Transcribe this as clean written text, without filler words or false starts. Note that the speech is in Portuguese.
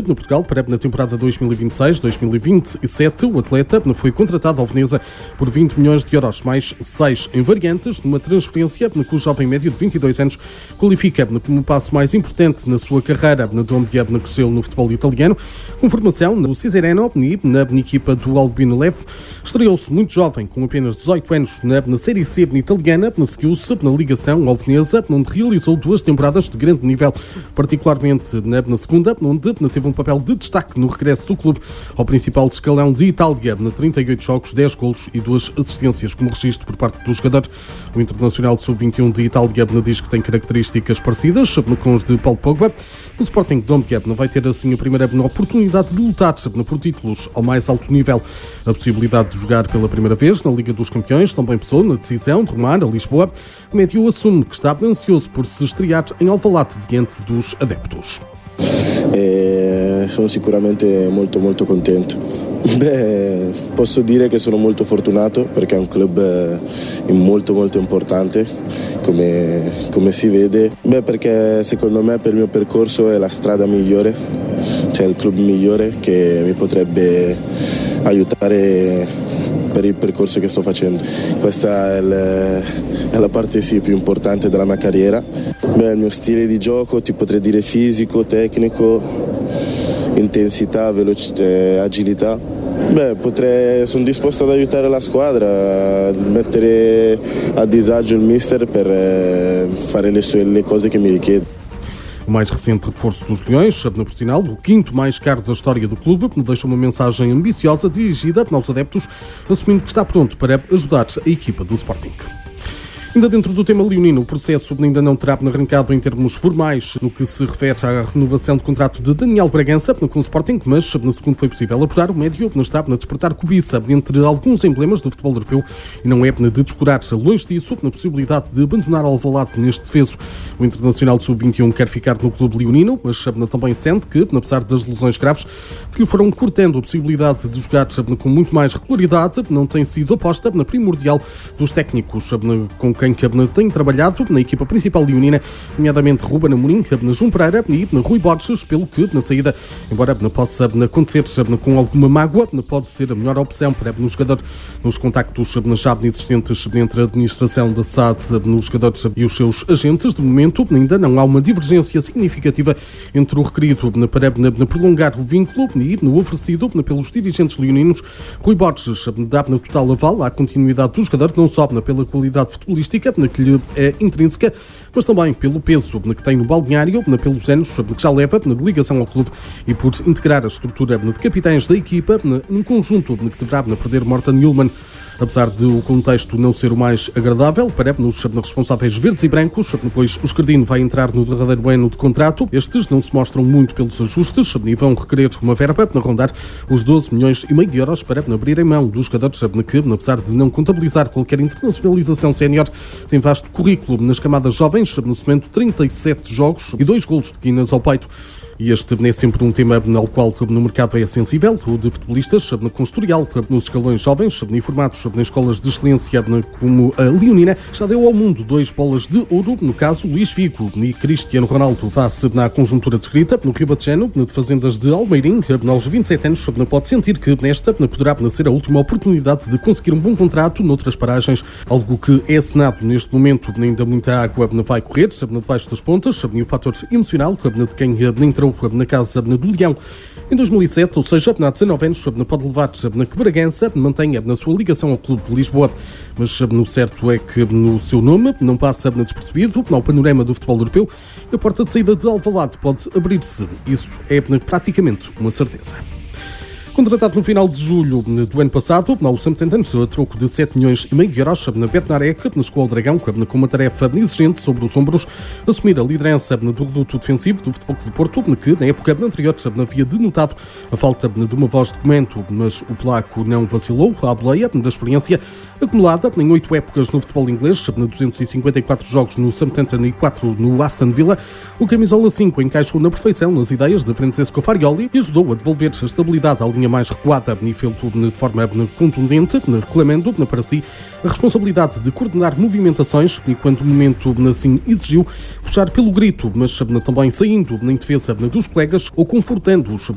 no Portugal para a temporada 2026-2027. O atleta foi contratado ao Veneza por 20 milhões de euros, mais 6 em variantes, numa transferência que o jovem médio de 22 anos qualifica como o passo mais importante na sua carreira, onde cresceu no futebol italiano, com formação no Cesareno e na equipa do Albino Leve. Estreou-se muito jovem, com apenas 18 anos, na Série C italiana, seguiu-se na ligação ao Veneza, onde realizou 2 temporadas de grande nível, particularmente na segunda, onde teve um papel de destaque no regresso do clube ao principal escalão de Itália, 38 jogos, 10 golos e 2 assistências como registro por parte do jogador. O internacional sub-21 de Itália diz que tem características parecidas com os de Paul Pogba. O Sporting de não vai ter assim a primeira oportunidade de lutar por títulos ao mais alto nível. A possibilidade de jogar pela primeira vez na Liga dos Campeões também pesou na decisão de rumar a Lisboa. O médio assume que está ansioso por se estrear em Alvalade diante dos adeptos. Sono sicuramente molto contento. Posso dire che sono molto fortunato perché è un club molto importante, come si vede. Perché secondo me per il mio percorso è la strada migliore, cioè il club migliore che mi potrebbe aiutare per il percorso che sto facendo. Questa è la parte più importante della mia carriera. Il mio stile di gioco, ti potrei dire fisico, tecnico, intensità, velocità, agilità. Sono disposto ad aiutare la squadra, a mettere a disagio il mister per fare le cose che mi richiede. O mais recente reforço dos Leões, na profissional, o 5º mais caro da história do clube, deixa uma mensagem ambiciosa dirigida aos adeptos, assumindo que está pronto para ajudar a equipa do Sporting. Ainda dentro do tema leonino, o processo ainda não terá arrancado em termos formais no que se refere à renovação de contrato de Daniel Bragança com o Sporting, mas segundo foi possível apurar, o médio está a despertar cobiça entre alguns emblemas do futebol europeu e não é de descurar longe disso na possibilidade de abandonar Alvalade neste defeso. O Internacional Sub-21 quer ficar no clube leonino, mas também sente que, apesar das lesões graves que lhe foram cortando a possibilidade de jogar com muito mais regularidade, não tem sido aposta na primordial dos técnicos com quem tem trabalhado na equipa principal leonina, nomeadamente Ruben Amorim, João Pereira e Rui Borges, pelo que na saída, embora possa acontecer com alguma mágoa, pode ser a melhor opção para o jogador. Nos contactos já existentes entre a administração da SAD, os jogadores e os seus agentes, de momento ainda não há uma divergência significativa entre o requerido para prolongar o vínculo e o oferecido pelos dirigentes leoninos. Rui Borges dá total aval à continuidade do jogador, não só pela qualidade futebolística que lhe é intrínseca, mas também pelo peso que tem no balneário, pelos anos que já leva de ligação ao clube e por integrar a estrutura de capitães da equipa num conjunto que deverá perder Morten Hjulmand. Apesar de o contexto não ser o mais agradável para os responsáveis verdes e brancos, pois o Escardino vai entrar no derradeiro ano de contrato, estes não se mostram muito pelos ajustes e vão requerer uma verba a rondar os 12 milhões e meio de euros para abrir em mão dos jogadores que, apesar de não contabilizar qualquer internacionalização sénior, tem vasto currículo nas camadas jovens, somando 37 jogos e 2 golos de quinas ao peito. E este é sempre um tema ao qual no mercado é sensível, o de futebolistas com historial nos escalões jovens e formados em escolas de excelência como a leonina. Já deu ao mundo 2 bolas de ouro, no caso Luís Figo e Cristiano Ronaldo, face na conjuntura descrita no Rio Batejano, de fazendas de Almeirim, aos 27 anos, pode sentir que nesta poderá ser a última oportunidade de conseguir um bom contrato noutras paragens, algo que é assinado neste momento. Ainda muita água vai correr debaixo das pontas e o fator emocional de quem entrou na casa do Leão em 2007, ou seja, há 19 anos, pode levar que Bragança mantenha na sua ligação ao clube de Lisboa. Mas no certo é que no seu nome não passa despercebido ao panorama do futebol europeu e a porta de saída de Alvalade pode abrir-se. Isso é praticamente uma certeza. Contratado no final de julho do ano passado, o Southampton, a troco de 7 milhões e meio de euros, na Betnarek, chegou ao Dragão, com uma tarefa exigente sobre os ombros, assumir a liderança do reduto defensivo do Futebol Clube do Porto, que na época anterior havia denotado a falta de uma voz de comando, mas o polaco não vacilou à boleia da experiência acumulada em 8 épocas no futebol inglês, 254 jogos no Southampton e 4 no Aston Villa. O camisola 5 encaixou na perfeição nas ideias de Francesco Farioli e ajudou a devolver a estabilidade à linha mais recuada e fez de forma contundente, reclamando para si a responsabilidade de coordenar movimentações e, quando o momento assim exigiu, puxar pelo grito, mas também saindo em defesa dos colegas ou confortando-os